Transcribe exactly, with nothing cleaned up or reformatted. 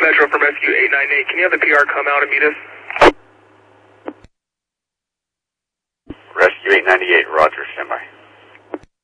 Metro from Rescue eight nine eight. Can you have the P R come out and meet us? Rescue eight ninety-eight, roger, standby.